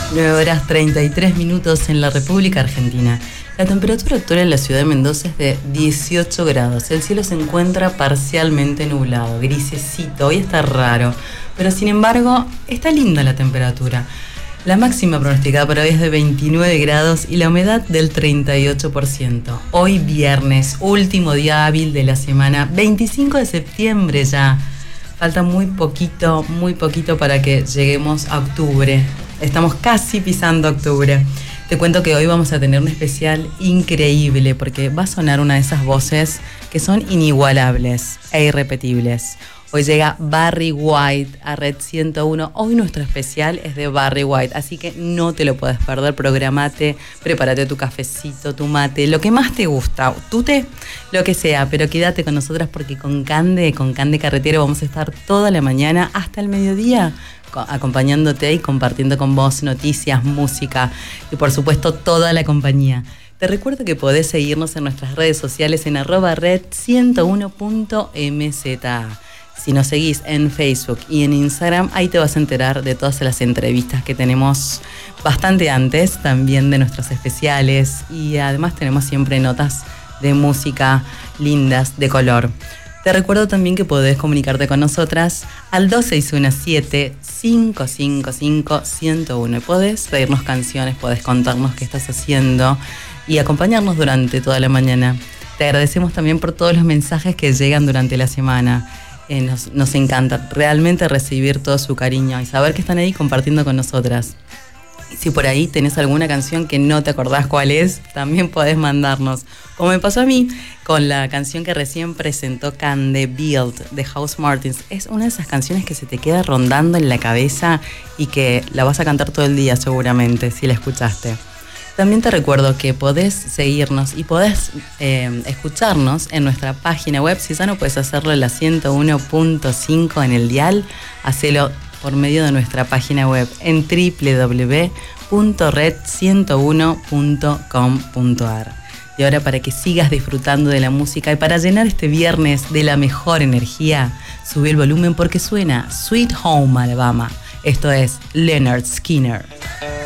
9 horas 33 minutos en la República Argentina. La temperatura actual en la ciudad de Mendoza es de 18 grados. El cielo se encuentra parcialmente nublado, grisecito. Hoy está raro, pero sin embargo está linda la temperatura. La máxima pronosticada para hoy es de 29 grados y la humedad del 38%. Hoy viernes, último día hábil de la semana, 25 de septiembre ya. Falta muy poquito para que lleguemos a octubre. Estamos casi pisando octubre. Te cuento que hoy vamos a tener un especial increíble porque va a sonar una de esas voces que son inigualables e irrepetibles. Hoy llega Barry White a Red 101. Hoy nuestro especial es de Barry White, así que no te lo puedes perder. Programate, prepárate tu cafecito, tu mate, lo que más te gusta, tute, lo que sea, pero quédate con nosotras porque con Cande Carretero vamos a estar toda la mañana hasta el mediodía acompañándote y compartiendo con vos noticias, música y por supuesto toda la compañía. Te recuerdo que podés seguirnos en nuestras redes sociales en @red101.mza. Si nos seguís en Facebook y en Instagram, ahí te vas a enterar de todas las entrevistas que tenemos bastante antes, también de nuestros especiales y además tenemos siempre notas de música lindas, de color. Te recuerdo también que podés comunicarte con nosotras al 2617-555-101 y podés pedirnos canciones, podés contarnos qué estás haciendo y acompañarnos durante toda la mañana. Te agradecemos también por todos los mensajes que llegan durante la semana. Nos encanta realmente recibir todo su cariño y saber que están ahí compartiendo con nosotras. Si por ahí tenés alguna canción que no te acordás cuál es, también podés mandarnos. Como me pasó a mí con la canción que recién presentó Cande, Build, de House Martins. Es una de esas canciones que se te queda rondando en la cabeza y que la vas a cantar todo el día seguramente, si la escuchaste. También te recuerdo que podés seguirnos y podés escucharnos en nuestra página web. Si ya no puedes hacerlo en la 101.5 en el dial, hacelo por medio de nuestra página web en www.red101.com.ar. Y ahora, para que sigas disfrutando de la música y para llenar este viernes de la mejor energía, subí el volumen porque suena Sweet Home Alabama. Esto es Lynyrd Skynyrd.